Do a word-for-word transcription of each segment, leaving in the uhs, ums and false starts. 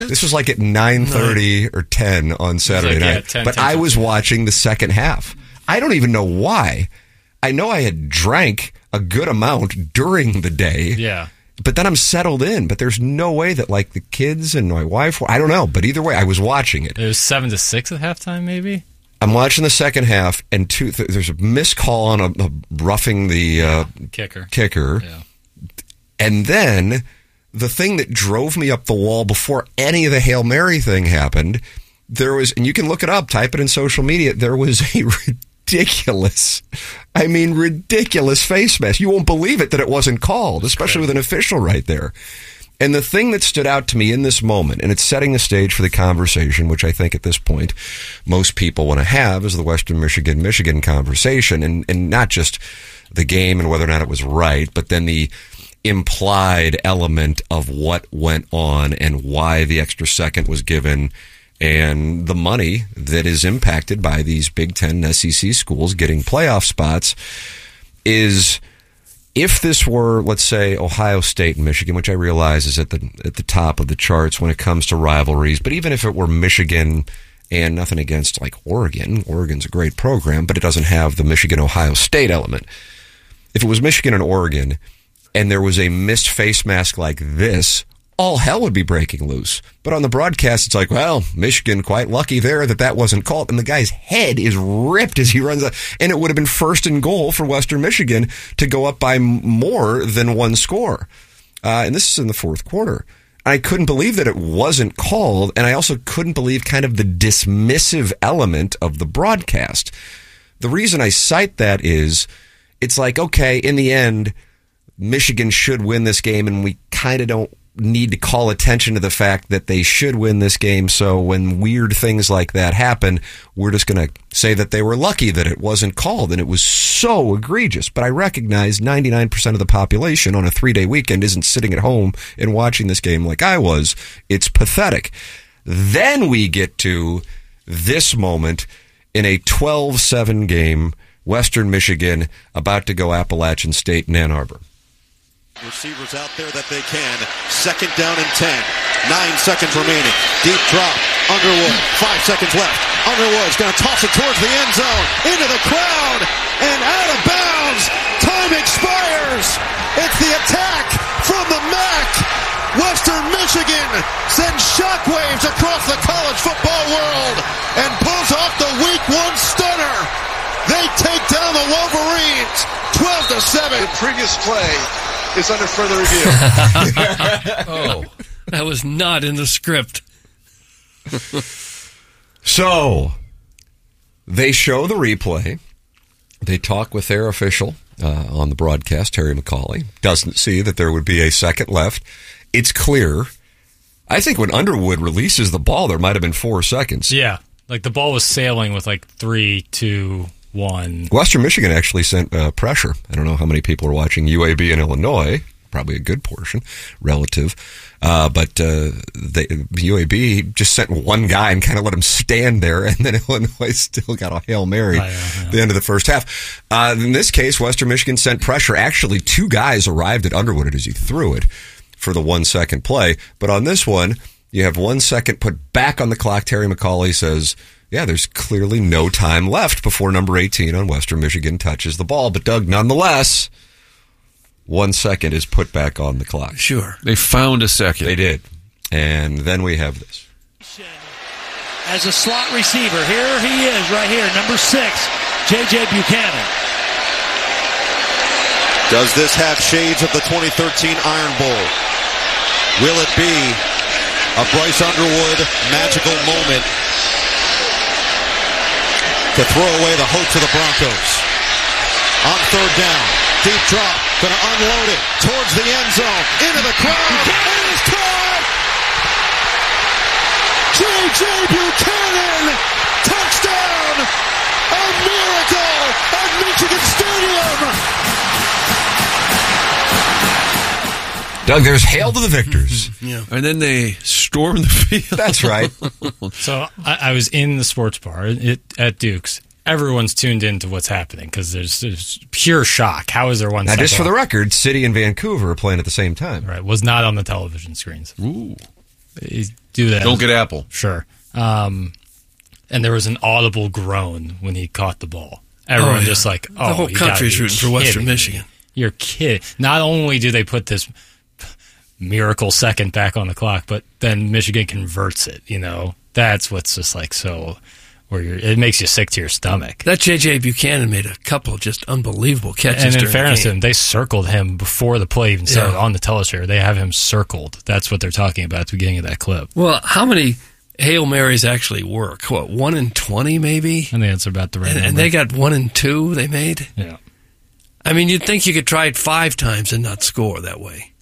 This was like at nine thirty or ten on Saturday like, yeah, night. ten, but ten, I was watching the second half. I don't even know why. I know I had drank a good amount during the day. Yeah. But then I'm settled in. But there's no way that, like, the kids and my wife, I don't know. But either way, I was watching it. It was seven to six at halftime, maybe? I'm watching the second half, and two, th- there's a missed call on a, a roughing the uh, kicker. kicker. Yeah. And then the thing that drove me up the wall before any of the Hail Mary thing happened, there was, and you can look it up, type it in social media, there was a ridiculous, I mean, ridiculous face mask. You won't believe it that it wasn't called, especially with an official right there. And the thing that stood out to me in this moment, and it's setting the stage for the conversation, which I think at this point most people want to have, is the Western Michigan-Michigan conversation, and, and not just the game and whether or not it was right, but then the implied element of what went on and why the extra second was given and the money that is impacted by these Big Ten and S E C schools getting playoff spots is... If this were, let's say, Ohio State and Michigan, which I realize is at the at the top of the charts when it comes to rivalries, but even if it were Michigan, and nothing against like Oregon, Oregon's a great program, but it doesn't have the Michigan-Ohio State element. If it was Michigan and Oregon, and there was a missed face mask like this, all hell would be breaking loose. But on the broadcast, it's like, well, Michigan quite lucky there that that wasn't called. And the guy's head is ripped as he runs out. And it would have been first and goal for Western Michigan to go up by more than one score. Uh, and this is in the fourth quarter. I couldn't believe that it wasn't called. And I also couldn't believe kind of the dismissive element of the broadcast. The reason I cite that is it's like, okay, in the end, Michigan should win this game, and we kind of don't need to call attention to the fact that they should win this game. So when weird things like that happen, we're just going to say that they were lucky that it wasn't called. And it was so egregious. But I recognize ninety-nine percent of the population on a three-day weekend isn't sitting at home and watching this game like I was. It's pathetic. Then we get to this moment in a twelve seven game, Western Michigan about to go Appalachian State in Ann Arbor. Receivers out there that they can. Second down and ten. Nine seconds remaining. Deep drop. Underwood. Five seconds left. Underwood's going to toss it towards the end zone. Into the crowd. And out of bounds. Time expires. It's the attack from the M A C. Western Michigan sends shockwaves across the college football world and pulls off the week one stunner. They take down the Wolverines twelve to seven. The previous play is under further review. Oh, that was not in the script. So, they show the replay. They talk with their official uh, on the broadcast, Terry McCauley. Doesn't see that there would be a second left. It's clear. I think when Underwood releases the ball, there might have been four seconds. Yeah, like the ball was sailing with like three, two, one. Western Michigan actually sent uh, pressure. I don't know how many people are watching U A B in Illinois. Probably a good portion, relative. Uh, but uh, they, U A B just sent one guy and kind of let him stand there, and then Illinois still got a Hail Mary oh, yeah, yeah. at the end of the first half. Uh, in this case, Western Michigan sent pressure. Actually, two guys arrived at Underwood as he threw it for the one-second play. But on this one, you have one second put back on the clock. Terry McCauley says, yeah, there's clearly no time left before number eighteen on Western Michigan touches the ball. But, Doug, nonetheless, one second is put back on the clock. Sure. They found a second. They did. And then we have this. As a slot receiver, here he is right here, number six, J J Buchanan. Does this have shades of the twenty thirteen Iron Bowl? Will it be a Bryce Underwood magical moment to throw away the hopes of the Broncos? On third down, deep drop, going to unload it towards the end zone, into the crowd, and it's caught! J J Buchanan, touchdown! A miracle at Michigan Stadium! Doug, there's hail to the victors. Yeah. And then they storm the field. That's right. So I, I was in the sports bar it, at Duke's. Everyone's tuned into what's happening because there's, there's pure shock. How is there one? Now, just for off? the record, City and Vancouver are playing at the same time. Right, was not on the television screens. Ooh. You do that. Don't get Apple. Sure. Um, and there was an audible groan when he caught the ball. Everyone Oh, yeah. just like, oh, the whole you gotta country's be rooting for Western kidding me. Michigan. You're kidding. Not only do they put this miracle second back on the clock, but then Michigan converts it. You know, that's what's just like so. Where you're, it makes you sick to your stomach. That J J. Buchanan made a couple of just unbelievable catches. And in during fairness the to game. him, they circled him before the play even started Yeah. on the teleshare. They have him circled. That's what they're talking about at the beginning of that clip. Well, how many Hail Marys actually work? What, one in twenty maybe? And the answer about the right And, number. and they got one in two they made? Yeah. I mean, you'd think you could try it five times and not score that way.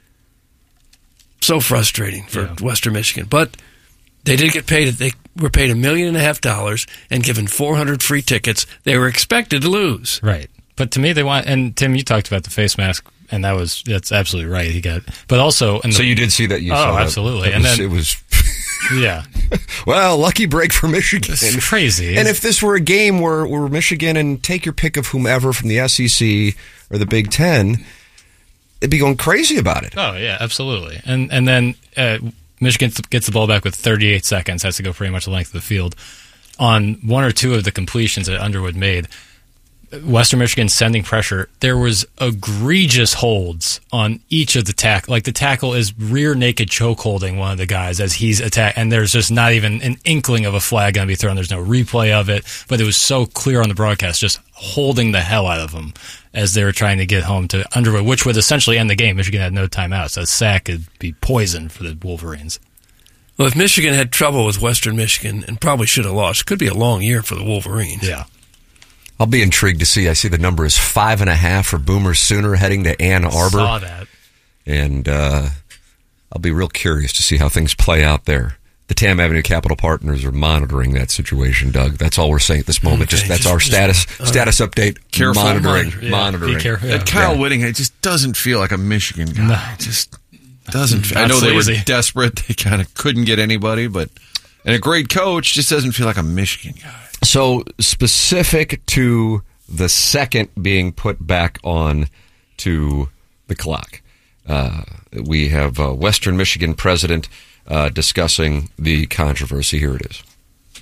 So frustrating for Yeah. Western Michigan. But they did get paid. They were paid a million and a half dollars and given four hundred free tickets. They were expected to lose. Right. But to me, they want, and Tim, you talked about the face mask, and that was, that's absolutely right. He got, but also, and the, So you did see that? You Oh, saw that. absolutely. That And was- then- it was. yeah. Well, lucky break for Michigan. It's crazy. And if this were a game where, where Michigan, and take your pick of whomever from the S E C or the Big Ten, they'd be going crazy about it. Oh, yeah, absolutely. And and then uh, Michigan gets the ball back with thirty-eight seconds, has to go pretty much the length of the field. On one or two of the completions that Underwood made, Western Michigan sending pressure, there was egregious holds on each of the tackle. Like the tackle is rear naked choke holding one of the guys as he's attacked, and there's just not even an inkling of a flag going to be thrown. There's no replay of it, but it was so clear on the broadcast, just holding the hell out of him as they were trying to get home to Underwood, which would essentially end the game. Michigan had no timeouts. So a sack could be poison for the Wolverines. Well, if Michigan had trouble with Western Michigan and probably should have lost, it could be a long year for the Wolverines. Yeah. I'll be intrigued to see. I see the number is five and a half for Boomer Sooner heading to Ann Arbor. Saw that. And uh, I'll be real curious to see how things play out there. The Tam Avenue Capital Partners are monitoring that situation, Doug. That's all we're saying at this moment. Okay, just That's just- our just- status all status update. Careful. Monitoring. Yeah, monitoring. be careful. That Yeah. Kyle Yeah. Whitting, it just doesn't feel like a Michigan guy. No. It just doesn't feel. I Not know they sleazy. were desperate. They kind of couldn't get anybody, but and a great coach just doesn't feel like a Michigan guy. So specific to the second being put back on to the clock, uh, we have uh, Western Michigan president uh, discussing the controversy. Here it is.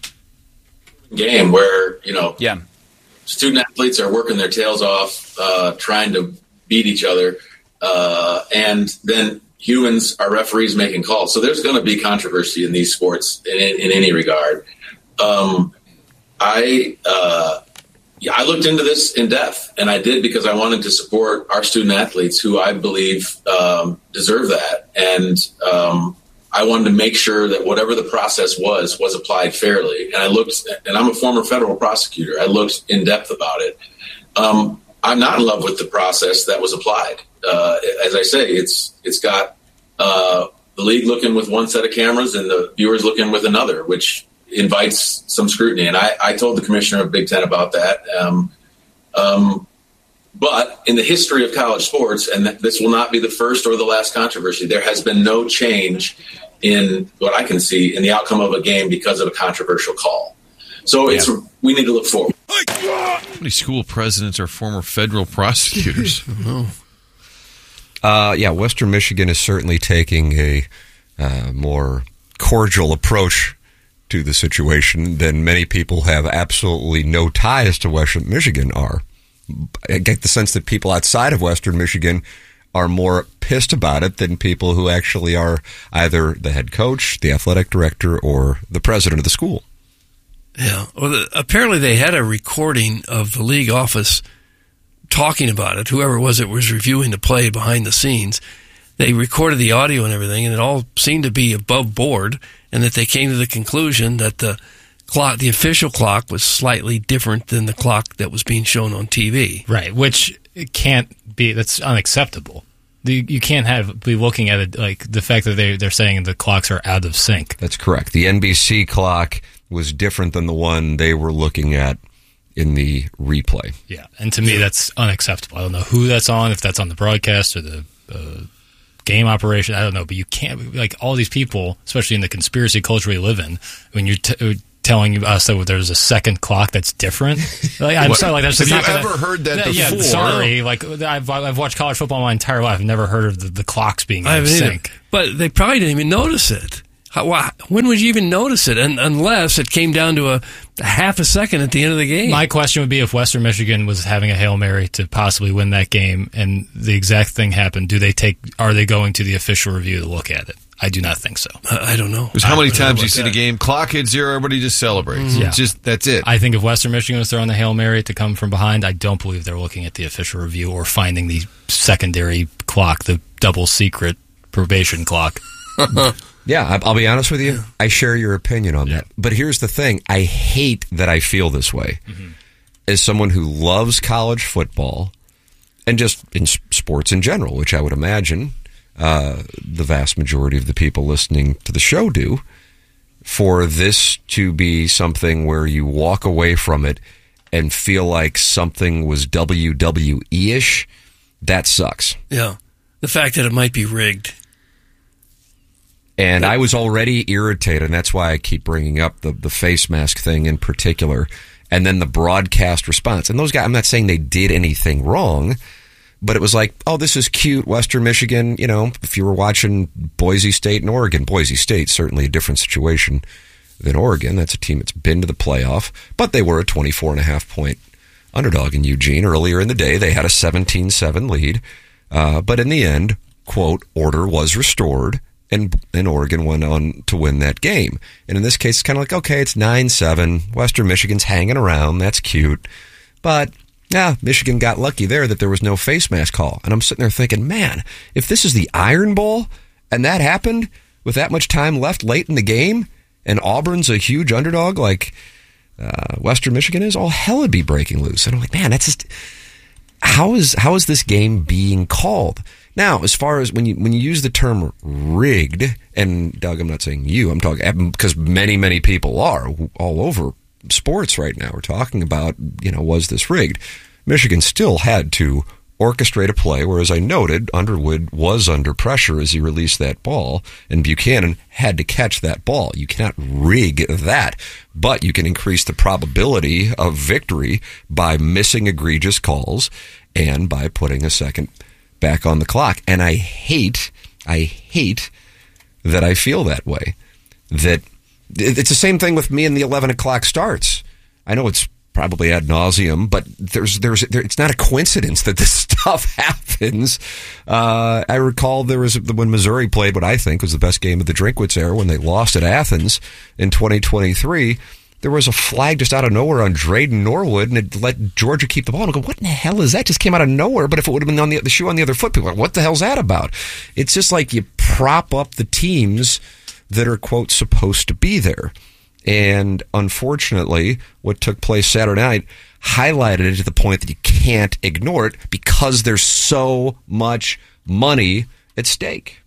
Game where, you know, Yeah. student athletes are working their tails off, uh, trying to beat each other, uh, and then humans are referees making calls. So there's going to be controversy in these sports in, in any regard. Um, I uh, yeah, I looked into this in depth, and I did because I wanted to support our student athletes who I believe um, deserve that, and um, I wanted to make sure that whatever the process was was applied fairly. And I looked, and I'm a former federal prosecutor. I looked in depth about it. Um, I'm not in love with the process that was applied. Uh, as I say, it's it's got uh, the league looking with one set of cameras and the viewers looking with another, which invites some scrutiny. And I, I told the commissioner of Big Ten about that. Um, um, but in the history of college sports, and this will not be the first or the last controversy, there has been no change in what I can see in the outcome of a game because of a controversial call. So it's we need to look forward. How many school presidents are former federal prosecutors? Uh, yeah, Western Michigan is certainly taking a uh, more cordial approach to the situation than many people have absolutely no ties to Western Michigan are. I get the sense that people outside of Western Michigan are more pissed about it than people who actually are either the head coach, the athletic director, or the president of the school. Yeah. Well, the, apparently they had a recording of the league office talking about it. Whoever it was that was reviewing the play behind the scenes, they recorded the audio and everything, and it all seemed to be above board, and that they came to the conclusion that the clock, the official clock, was slightly different than the clock that was being shown on T V. Right, which can't be, that's unacceptable. You, you can't have be looking at it like the fact that they, they're saying the clocks are out of sync. That's correct. The N B C clock was different than the one they were looking at in the replay. Yeah, and to me that's unacceptable. I don't know who that's on, if that's on the broadcast or the uh, game operation. I don't know, but you can't, like all these people, especially in the conspiracy culture we live in, when you're t- telling us that there's a second clock that's different. Like, I'm What? sorry, like that's Have just you not gonna, ever heard that yeah, before? sorry, like I've I've watched college football my entire life. I've never heard of the, the clocks being I out of haven't either. sync. But they probably didn't even notice it. How, why, when would you even notice it? And, unless it came down to a, a half a second at the end of the game. My question would be if Western Michigan was having a Hail Mary to possibly win that game and the exact thing happened, do they take? Are they going to the official review to look at it? I do not think so. I, I don't know. Because how many I don't know times you about see that. the game, clock hits zero, everybody just celebrates. Yeah. It's just, that's it. I think if Western Michigan was throwing the Hail Mary to come from behind, I don't believe they're looking at the official review or finding the secondary clock, the double secret probation clock. Yeah, I- I'll be honest with you. I share your opinion on that. But here's the thing. I hate that I feel this way. Mm-hmm. As someone who loves college football and just in s- sports in general, which I would imagine uh, the vast majority of the people listening to the show do, for this to be something where you walk away from it and feel like something was W W E-ish, that sucks. Yeah. The fact that it might be rigged. And I was already irritated, and that's why I keep bringing up the, the face mask thing in particular, and then the broadcast response. And those guys, I'm not saying they did anything wrong, but it was like, oh, this is cute, Western Michigan. You know, if you were watching Boise State and Oregon, Boise State, certainly a different situation than Oregon. That's a team that's been to the playoff, but they were a twenty-four and a half point underdog in Eugene. Earlier in the day, they had a seventeen seven lead, uh, but in the end, quote, order was restored. And, and Oregon went on to win that game. And in this case, it's kind of like, okay, it's nine seven. Western Michigan's hanging around. That's cute. But, yeah, Michigan got lucky there that there was no face mask call. And I'm sitting there thinking, man, if this is the Iron Bowl and that happened with that much time left late in the game and Auburn's a huge underdog like uh, Western Michigan is, all hell would be breaking loose. And I'm like, man, that's just... How is how is this game being called? Now, as far as when you when you use the term rigged, and Doug, I'm not saying you, I'm talking because many many people are all over sports right now. We're talking about, you know, was this rigged? Michigan still had to orchestrate a play, where, as I noted, Underwood was under pressure as he released that ball, and Buchanan had to catch that ball. You cannot rig that, but you can increase the probability of victory by missing egregious calls and by putting a second back on the clock. And I hate, I hate that I feel that way. That it's the same thing with me and the eleven o'clock starts. I know it's probably ad nauseum, but there's there's there, it's not a coincidence that this stuff happens. Uh, I recall there was when Missouri played what I think was the best game of the Drinkwitz era when they lost at Athens in twenty twenty-three. There was a flag just out of nowhere on Drayden Norwood, and it let Georgia keep the ball. And I go, what in the hell is that? Just came out of nowhere. But if it would have been on the, the shoe on the other foot, people are like, what the hell's that about? It's just like you prop up the teams that are, quote, supposed to be there. And unfortunately, what took place Saturday night highlighted it to the point that you can't ignore it because there's so much money at stake.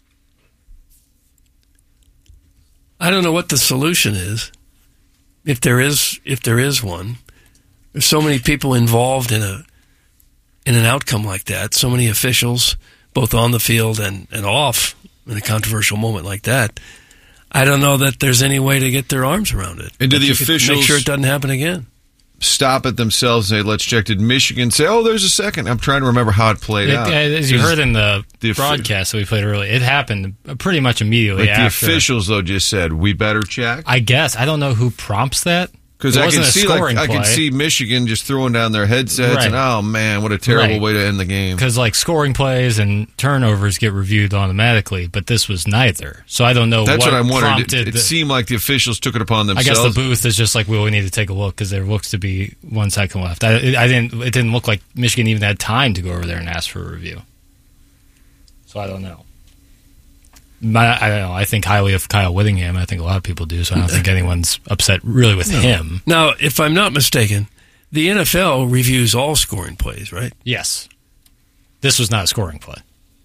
I don't know what the solution is, if there is if there is one. There's so many people involved in a in an outcome like that, so many officials, both on the field and, and off in a controversial moment like that. I don't know that there's any way to get their arms around it. And do But the you could officials make sure it doesn't happen again? Stop it themselves and say, let's check. Did Michigan say, oh, there's a second? I'm trying to remember how it played It, out. as you heard in the, the broadcast that we played earlier, it happened pretty much immediately But the after. officials, though, just said, we better check? I guess. I don't know who prompts that. Because It I wasn't can a see, like, scoring I can play. see Michigan just throwing down their headsets, Right. and oh man, what a terrible Right. way to end the game. Because like scoring plays and turnovers get reviewed automatically, but this was neither. So I don't know That's what, what, I'm wondering. It, prompted it the- seemed like the officials took it upon I themselves. guess the booth is just like, well, we need to take a look because there looks to be one second left. I, I didn't. It didn't look like Michigan even had time to go over there and ask for a review. So I don't know. My, I don't know. I think highly of Kyle Whittingham. I think a lot of people do. So I don't think anyone's upset really with No. him. Now, if I'm not mistaken, the N F L reviews all scoring plays, right? Yes. This was not a scoring play.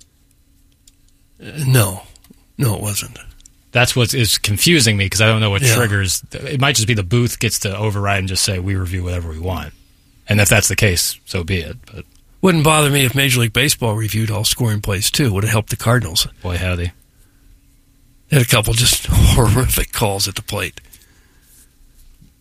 Uh, no. No, it wasn't. That's what is confusing me because I don't know what Yeah. triggers. It might just be the booth gets to override and just say we review whatever we want, and if that's the case, so be it. But Wouldn't bother me if Major League Baseball reviewed all scoring plays, too. Would have helped the Cardinals. boy, howdy. They had a couple just horrific calls at the plate.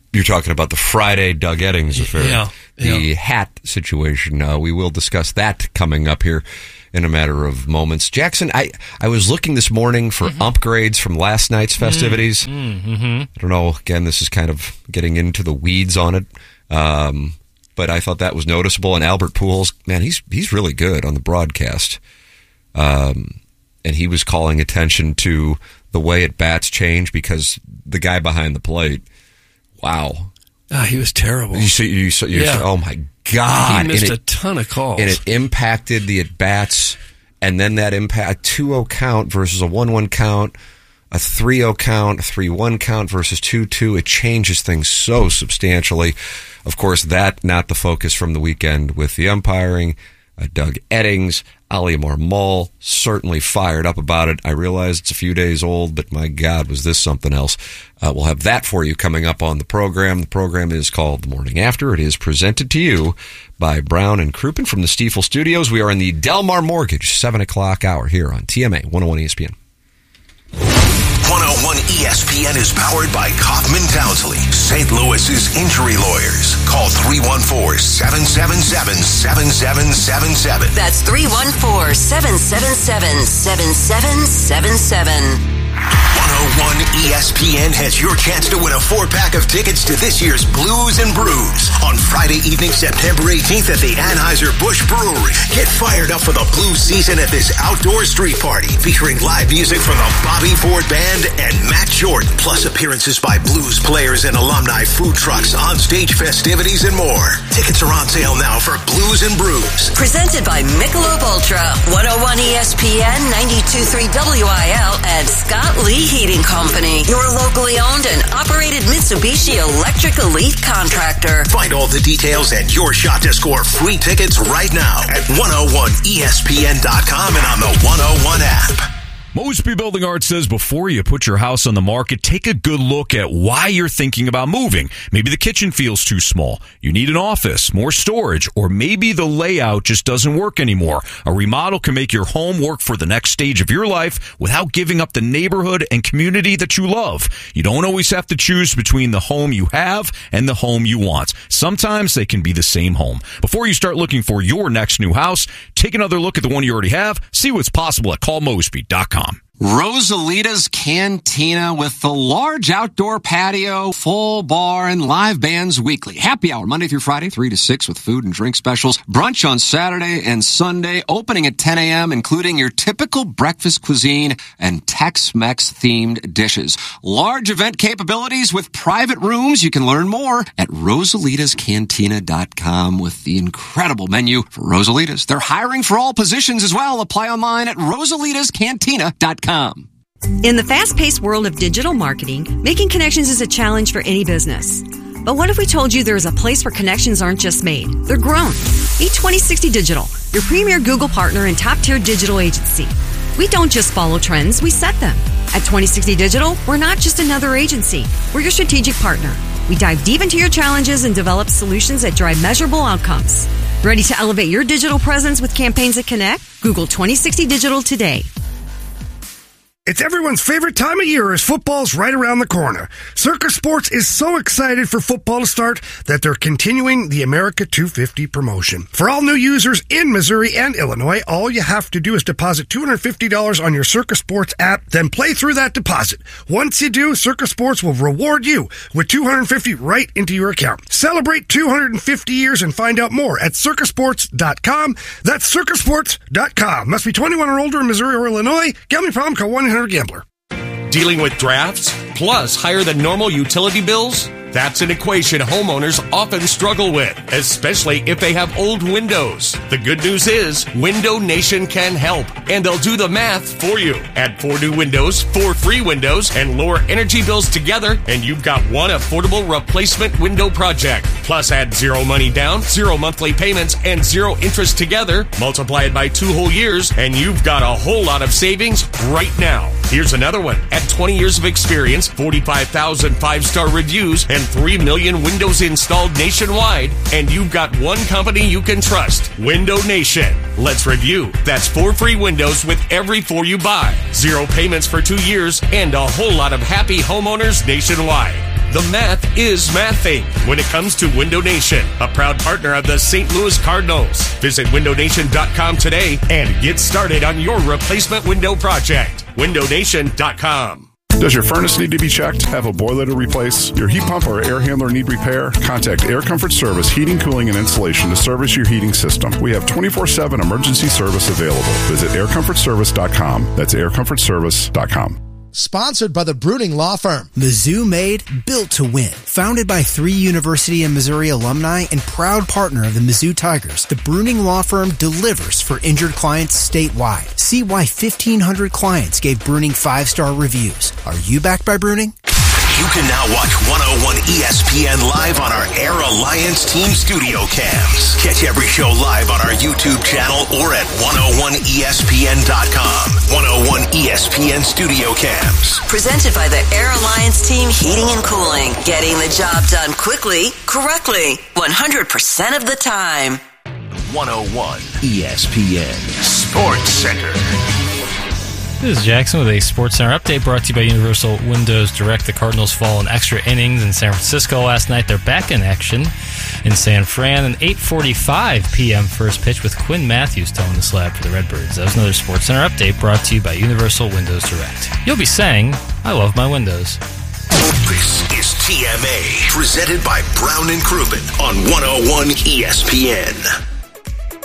You're talking about the Friday Doug Eddings affair. Yeah. The yeah. hat situation. Uh, we will discuss that coming up here in a matter of moments. Jackson, I, I was looking this morning for mm-hmm. upgrades from last night's festivities. Mm-hmm. I don't know. Again, this is kind of getting into the weeds on it. Um, but I thought that was noticeable. And Albert Pujols, man, he's he's really good on the broadcast. Um, and he was calling attention to the way at bats change because the guy behind the plate, wow. Ah, he was terrible. You see, you saw, you yeah. saw, oh my God. He missed and a it, ton of calls. And it impacted the at-bats, and then that impact, a two oh count versus a one one count, a three oh count, a three one count versus two two. It changes things so substantially. Of course, that not the focus from the weekend with the umpiring. Uh, Doug Eddings, Ali Marmol, certainly fired up about it. I realize it's a few days old, but my God, was this something else. Uh, we'll have that for you coming up on the program. The program is called The Morning After. It is presented to you by Brown and Crouppen from the Stiefel Studios. We are in the Delmar Mortgage seven o'clock hour here on T M A one oh one E S P N. one oh one E S P N is powered by Kaufman Townsley, Saint Louis's injury lawyers. Call three one four, seven seven seven, seven seven seven seven. That's three one four, seven seven seven, seven seven seven seven. one oh one E S P N has your chance to win a four-pack of tickets to this year's Blues and Brews. On Friday evening, September eighteenth at the Anheuser-Busch Brewery. Get fired up for the blues season at this outdoor street party featuring live music from the Bobby Ford Band and Matt Jordan, plus appearances by blues players and alumni, food trucks, on-stage festivities, and more. Tickets are on sale now for Blues and Brews. Presented by Michelob Ultra, one oh one E S P N, ninety-two point three W I L, and Scott Lee Heating Company, your locally owned and operated Mitsubishi Electric Elite contractor. Find all the details and your shot to score free tickets right now at one oh one E S P N dot com and on the one oh one app. Mosby Building Arts says before you put your house on the market, take a good look at why you're thinking about moving. Maybe the kitchen feels too small. You need an office, more storage, or maybe the layout just doesn't work anymore. A remodel can make your home work for the next stage of your life without giving up the neighborhood and community that you love. You don't always have to choose between the home you have and the home you want. Sometimes they can be the same home. Before you start looking for your next new house, take another look at the one you already have. See what's possible at call mosby dot com. Rosalita's Cantina with the large outdoor patio, full bar, and live bands weekly. Happy hour Monday through Friday, three to six with food and drink specials. Brunch on Saturday and Sunday, opening at ten a.m., including your typical breakfast cuisine and Tex-Mex themed dishes. Large event capabilities with private rooms. You can learn more at rosalitas cantina dot com with the incredible menu for Rosalitas. They're hiring for all positions as well. Apply online at rosalitas cantina dot com. In the fast-paced world of digital marketing, making connections is a challenge for any business. But what if we told you there is a place where connections aren't just made, they're grown? Meet twenty sixty Digital, your premier Google partner and top-tier digital agency. We don't just follow trends, we set them. At twenty sixty Digital, we're not just another agency, we're your strategic partner. We dive deep into your challenges and develop solutions that drive measurable outcomes. Ready to elevate your digital presence with campaigns that connect? Google twenty sixty Digital today. It's everyone's favorite time of year as football's right around the corner. Circa Sports is so excited for football to start that they're continuing the America two fifty promotion. For all new users in Missouri and Illinois, all you have to do is deposit two hundred fifty dollars on your Circa Sports app, then play through that deposit. Once you do, Circa Sports will reward you with two hundred fifty dollars right into your account. Celebrate two hundred fifty years and find out more at circa sports dot com. That's circa sports dot com. Must be twenty-one or older in Missouri or Illinois. Gambling problem, call one eight hundred gambler. Dealing with drafts, plus higher than normal utility bills? That's an equation homeowners often struggle with, especially if they have old windows. The good news is Window Nation can help, and they'll do the math for you. Add four new windows, four free windows, and lower energy bills together, and you've got one affordable replacement window project. Plus add zero money down, zero monthly payments, and zero interest together. Multiply it by two whole years, and you've got a whole lot of savings right now. Here's another one. At twenty years of experience, forty-five thousand five-star reviews, and three million windows installed nationwide, and you've got one company you can trust, Window Nation. Let's review. That's four free windows with every four you buy, zero payments for two years, and a whole lot of happy homeowners nationwide. The math is mathing when it comes to Window Nation, a proud partner of the Saint Louis Cardinals. Visit window nation dot com today and get started on your replacement window project. window nation dot com. Does your furnace need to be checked? Have a boiler to replace? Your heat pump or air handler need repair? Contact Air Comfort Service Heating, Cooling, and Insulation to service your heating system. We have twenty-four seven emergency service available. Visit air comfort service dot com. That's air comfort service dot com. Sponsored by the Bruning Law Firm. Mizzou Made, built to win. Founded by three University of Missouri alumni and proud partner of the Mizzou Tigers, the Bruning Law Firm delivers for injured clients statewide. See why fifteen hundred clients gave Bruning five-star reviews. Are you backed by Bruning? You can now watch one oh one E S P N live on our Air Alliance Team Studio Cams. Catch every show live on our YouTube channel or at one oh one E S P N dot com. one oh one E S P N Studio Cams. Presented by the Air Alliance Team Heating and Cooling. Getting the job done quickly, correctly, one hundred percent of the time. one oh one E S P N Sports Center. This is Jackson with a Sports Center update brought to you by Universal Windows Direct. The Cardinals fall in extra innings in San Francisco last night. They're back in action in San Fran. An eight forty-five p.m. first pitch with Quinn Matthews towing the slab for the Redbirds. That was another Sports Center update brought to you by Universal Windows Direct. You'll be saying, I love my windows. This is T M A, presented by Brown and Crouppen on one oh one E S P N.